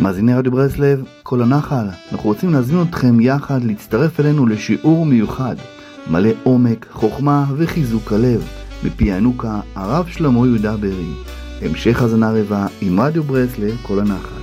מאזיני רדיו ברסלב, כל הנחל, אנחנו רוצים להזמין אתכם יחד להצטרף אלינו לשיעור מיוחד, מלא עומק, חוכמה וחיזוק הלב, מפי ינוקה הרב שלמה יהודה ברי. המשך הזנה רבה עם רדיו ברסלב, כל הנחל.